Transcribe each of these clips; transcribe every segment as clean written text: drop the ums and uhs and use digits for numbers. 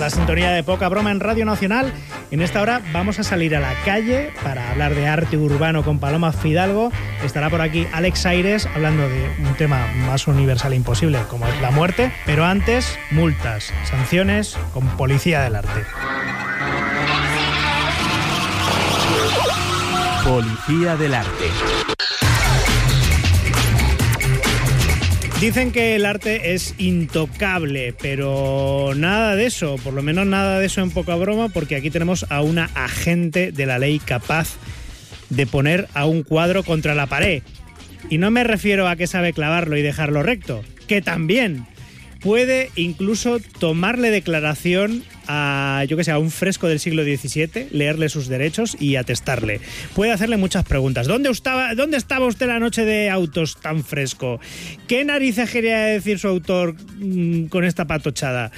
la sintonía de Poca Broma en Radio Nacional. En esta hora vamos a salir a la calle para hablar de arte urbano con Paloma Fidalgo. Estará por aquí Alex Aires hablando de un tema más universal e imposible como es la muerte. Pero antes, multas, sanciones con Policía del Arte. Policía del Arte. Dicen que el arte es intocable, pero nada de eso, por lo menos nada de eso en Poca Broma, porque aquí tenemos a una agente de la ley capaz de poner a un cuadro contra la pared. Y no me refiero a que sabe clavarlo y dejarlo recto, que también puede incluso tomarle declaración a, yo que sé, a un fresco del siglo XVII, leerle sus derechos y atestarle. Puede hacerle muchas preguntas. ¿Dónde estaba usted la noche de autos tan fresco? ¿Qué narices quería decir su autor con esta patochada?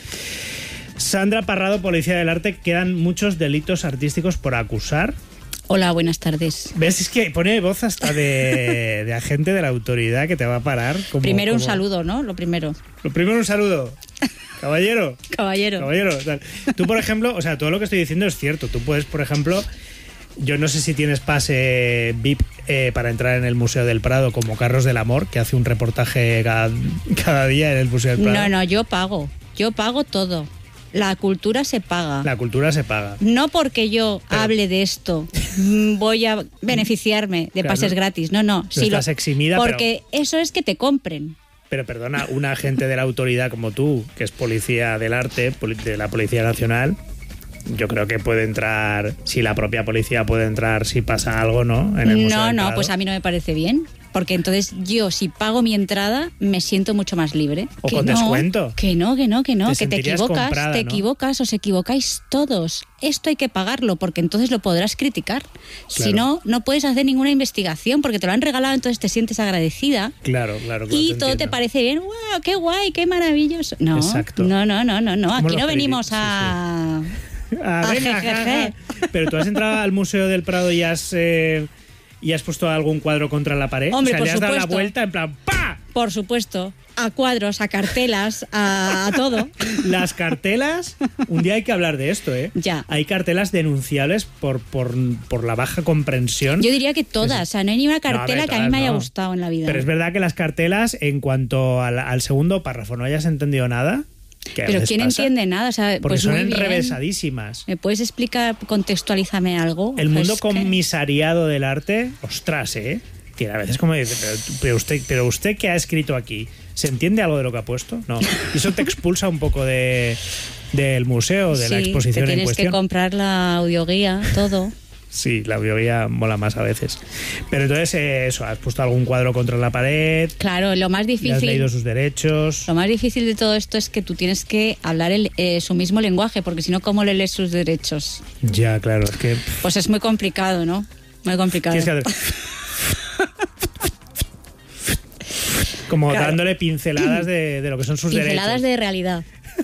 Sandra Parrado, Policía del Arte, quedan muchos delitos artísticos por acusar. Hola, buenas tardes. ¿Ves? Es que pone voz hasta de agente de la autoridad que te va a parar. Primero un saludo, ¿no? Lo primero un saludo. Caballero. Caballero. Tú, por ejemplo, o sea, todo lo que estoy diciendo es cierto. Tú puedes, por ejemplo, yo no sé si tienes pase VIP para entrar en el Museo del Prado como Carlos del Amor, que hace un reportaje cada día en el Museo del Prado. No, yo pago todo. La cultura se paga. La cultura se paga. No porque yo hable de esto voy a beneficiarme de pases gratis. No. Sí, estás eximida, porque eso es que te compren. Pero perdona, un agente de la autoridad como tú, que es policía del arte, de la Policía Nacional, yo creo que puede entrar, si la propia policía puede entrar, si pasa algo, ¿no? En el Museo del Prado. Pues a mí no me parece bien. Porque entonces yo, si pago mi entrada, me siento mucho más libre. O con descuento. Que no. Que te equivocas, comprada, te equivocas, os equivocáis todos. Esto hay que pagarlo, porque entonces lo podrás criticar. Claro. Si no, no puedes hacer ninguna investigación, porque te lo han regalado, entonces te sientes agradecida. Claro. Y todo te parece bien. ¡Wow! ¡Qué guay! ¡Qué maravilloso! No, exacto. No. Aquí no venimos a... Sí. Venga, Pero tú has entrado al Museo del Prado y has puesto algún cuadro contra la pared. Hombre, o sea, le has dado la vuelta en plan ¡pa! Por supuesto. A cuadros, a cartelas, a todo. Las cartelas, un día hay que hablar de esto, ¿eh? Ya. Hay cartelas denunciables por la baja comprensión. Yo diría que todas. O sea, no hay ni una cartela que a mí me haya gustado en la vida. Pero es verdad que las cartelas, en cuanto al segundo párrafo no hayas entendido nada... Pero ¿quién entiende nada? O sea, porque pues son muy enrevesadísimas. ¿Me puedes explicar, contextualízame algo? El mundo comisariado del arte, ostras, que a veces como dice, pero usted ¿qué ha escrito aquí? ¿Se entiende algo de lo que ha puesto? No. Y eso te expulsa un poco del museo, de la exposición en cuestión. Tienes que comprar la audioguía, todo. Sí, la audioguía mola más a veces. Pero entonces eso, has puesto algún cuadro contra la pared. Claro, lo más difícil. Has leído sus derechos. Lo más difícil de todo esto es que tú tienes que hablar su mismo lenguaje, porque si no, ¿cómo le lees sus derechos? Ya, claro, es que... Pues es muy complicado, ¿no? Muy complicado. Tienes que hacer... como claro, dándole pinceladas de lo que son sus derechos. Pinceladas de realidad.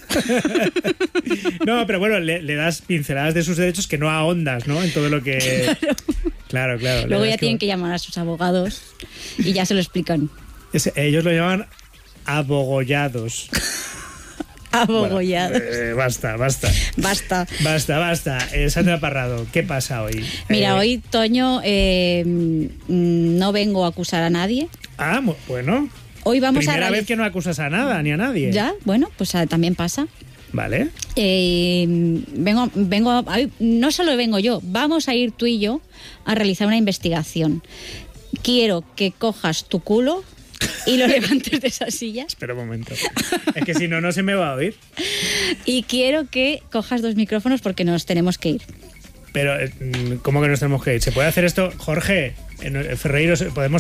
No, pero bueno, le das pinceladas de sus derechos que no ahondas, ¿no? En todo lo que... Claro. Luego ya tienen que llamar a sus abogados y ya se lo explican. Ellos lo llaman abogollados. Abogollados. Bueno, basta. Sandra Parrado, ¿qué pasa hoy? Mira, hoy, Toño, no vengo a acusar a nadie. Ah, bueno. Hoy vamos Primera vez que no acusas a nada, ni a nadie. Ya, bueno, pues también pasa. Vale. No solo vengo yo, vamos a ir tú y yo a realizar una investigación. Quiero que cojas tu culo y lo levantes de esa silla. Espera un momento. Es que si no se me va a oír. Y quiero que cojas 2 micrófonos porque nos tenemos que ir. Pero, ¿cómo que nos tenemos que ir? ¿Se puede hacer esto, Jorge? En Ferreiro podemos